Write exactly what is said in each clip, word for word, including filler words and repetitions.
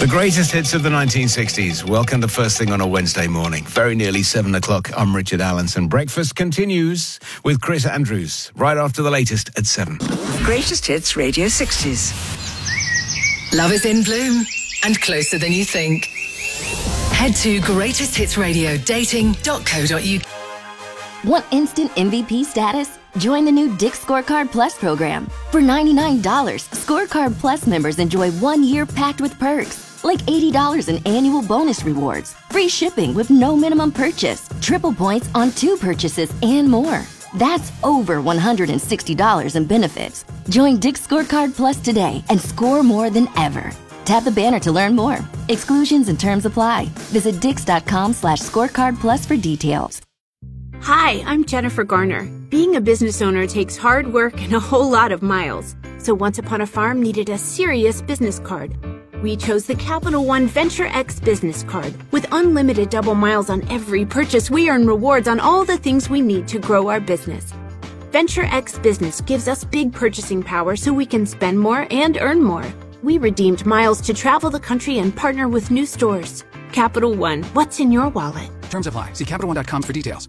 The greatest hits of the nineteen sixties. Welcome to First Thing on a Wednesday morning. Very nearly seven o'clock. I'm Richard Allenson. Breakfast continues with Chris Andrews right after the latest at seven. Greatest Hits Radio sixties. Love is in bloom and closer than you think. Head to greatest hits radio dating dot co dot uk. Want instant M V P status? Join the new Dick's Scorecard Plus program. For ninety-nine dollars, Scorecard Plus members enjoy one year packed with perks, like eighty dollars in annual bonus rewards, free shipping with no minimum purchase, triple points on two purchases, and more. That's over one hundred sixty dollars in benefits. Join Dick's Scorecard Plus today and score more than ever. Tap the banner to learn more. Exclusions and terms apply. Visit dix.com slash scorecard plus for details. Hi, I'm Jennifer Garner. Being a business owner takes hard work and a whole lot of miles. So Once Upon a Farm needed a serious business card. We chose the Capital One Venture X business card. With unlimited double miles on every purchase, we earn rewards on all the things we need to grow our business. Venture X Business gives us big purchasing power so we can spend more and earn more. We redeemed miles to travel the country and partner with new stores. Capital One, what's in your wallet? Terms apply. See Capital One dot com for details.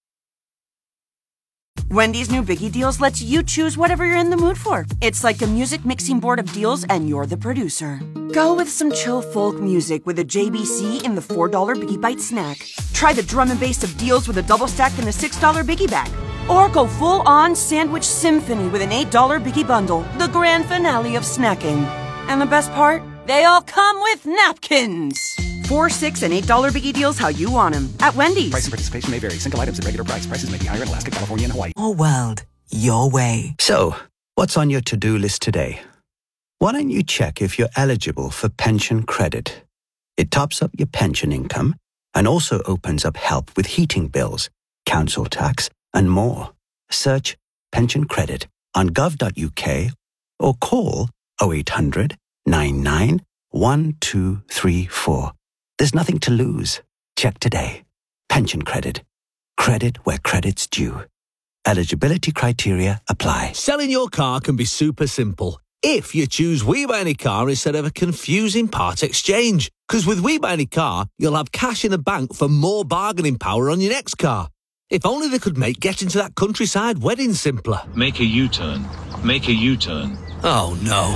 Wendy's new Biggie Deals lets you choose whatever you're in the mood for. It's like a music mixing board of deals, and you're the producer. Go with some chill folk music with a J B C in the four dollar Biggie Bite snack. Try the drum and bass of deals with a double stack in the six dollar Biggie Bag. Or go full-on sandwich symphony with an eight dollar Biggie Bundle, the grand finale of snacking. And the best part? They all come with napkins. Four, six, and eight dollar Biggie Deals how you want them. At Wendy's. Price and participation may vary. Single items at regular price. Prices may be higher in Alaska, California, and Hawaii. Your world, your way. So, what's on your to-do list today? Why don't you check if you're eligible for pension credit? It tops up your pension income and also opens up help with heating bills, council tax, and more. Search pension credit on gov dot uk or call oh eight hundred, nine nine, one two three four. There's nothing to lose. Check today. Pension credit. Credit where credit's due. Eligibility criteria apply. Selling your car can be super simple if you choose We Buy Any Car instead of a confusing part exchange. Because with We Buy Any Car, you'll have cash in the bank for more bargaining power on your next car. If only they could make getting to that countryside wedding simpler. Make a U-turn. Make a U-turn. Oh, no.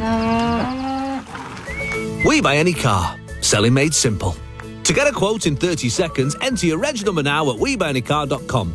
We Buy Any Car. Selling made simple. To get a quote in thirty seconds, enter your reg number now at we buy any car dot com.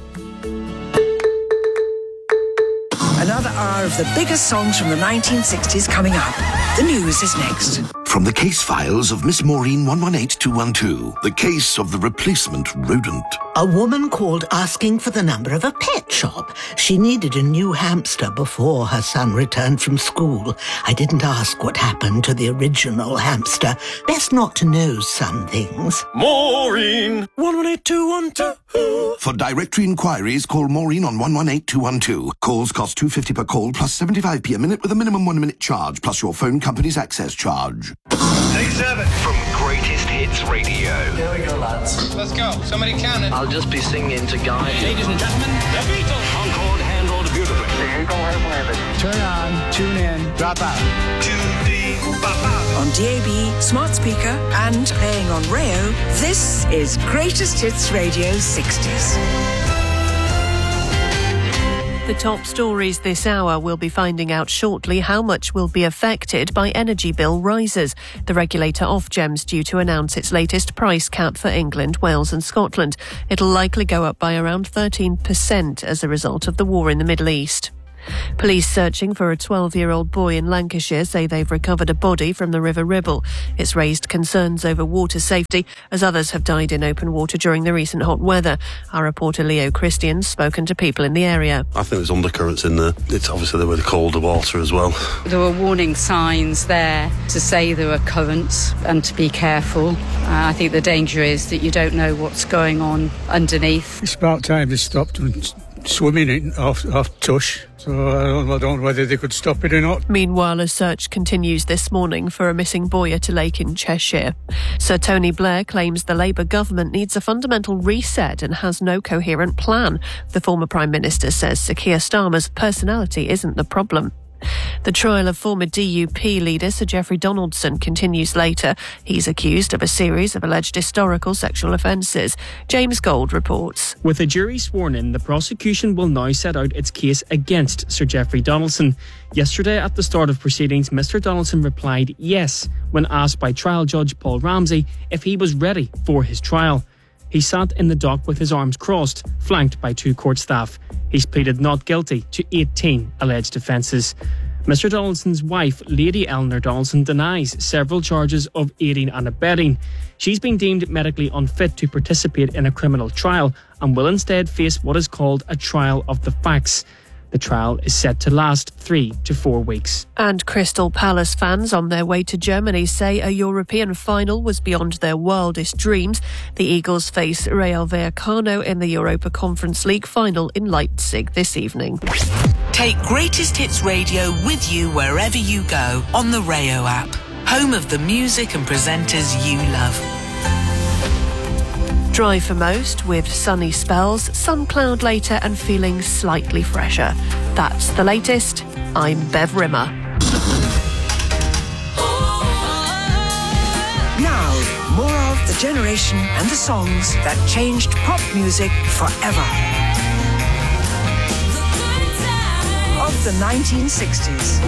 Another hour of the biggest songs from the nineteen sixties coming up. The news is next. From the case files of Miss Maureen one one eight two one two, the case of the replacement rodent. A woman called asking for the number of a pet shop. She needed a new hamster before her son returned from school. I didn't ask what happened to the original hamster. Best not to know some things. Maureen one one eight two one two. For directory inquiries, call Maureen on one one eight two one two. Calls cost two fifty per call plus seventy-five p a minute with a minimum one minute charge plus your phone company's access charge. Take seven from Greatest Hits Radio. Here we go, lads. Let's go. Somebody count it. I'll just be singing to guide you. Ladies and gentlemen, the Beatles. Concord handled beautifully. There you go, Turn on, tune in, drop out. Tune in, drop out. On D A B, smart speaker, and playing on Rayo, this is Greatest Hits Radio sixties. The top stories this hour. We'll be finding out shortly how much will be affected by energy bill rises. The regulator Ofgem's due to announce its latest price cap for England, Wales and Scotland. It'll likely go up by around thirteen percent as a result of the war in the Middle East. Police searching for a twelve-year-old boy in Lancashire say they've recovered a body from the River Ribble. It's raised concerns over water safety as others have died in open water during the recent hot weather. Our reporter Leo Christian's spoken to people in the area. I think there's undercurrents in there. It's obviously there with the colder water as well. There were warning signs there to say there were currents and to be careful. Uh, I think the danger is that you don't know what's going on underneath. It's about time they stopped and swimming in off, off Tush. So I don't, I don't know whether they could stop it or not. Meanwhile, a search continues this morning for a missing boy at a lake in Cheshire. Sir Tony Blair claims the Labour government needs a fundamental reset and has no coherent plan. The former Prime Minister says Sir Keir Starmer's personality isn't the problem. The trial of former D U P leader Sir Geoffrey Donaldson continues later. He's accused of a series of alleged historical sexual offences. James Gold reports. With a jury sworn in, the prosecution will now set out its case against Sir Geoffrey Donaldson. Yesterday, at the start of proceedings, Mr Donaldson replied yes when asked by trial judge Paul Ramsey if he was ready for his trial. He sat in the dock with his arms crossed, flanked by two court staff. He's pleaded not guilty to eighteen alleged offences. Mr Donaldson's wife, Lady Eleanor Donaldson, denies several charges of aiding and abetting. She's been deemed medically unfit to participate in a criminal trial and will instead face what is called a trial of the facts. The trial is set to last three to four weeks. And Crystal Palace fans on their way to Germany say a European final was beyond their wildest dreams. The Eagles face Rayo Vallecano in the Europa Conference League final in Leipzig this evening. Take Greatest Hits Radio with you wherever you go on the Rayo app, home of the music and presenters you love. Dry for most, with sunny spells, some cloud later and feeling slightly fresher. That's the latest. I'm Bev Rimmer. Now, more of the generation and the songs that changed pop music forever. Of the nineteen sixties.